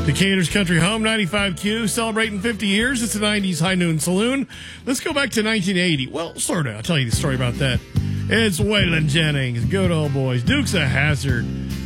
Decatur's Country Home, 95Q, celebrating 50 years. It's the 90s High Noon Saloon. Let's go back to 1980. Well, sort of. I'll tell you the story about that. It's Waylon Jennings, good old boys, Dukes of Hazzard.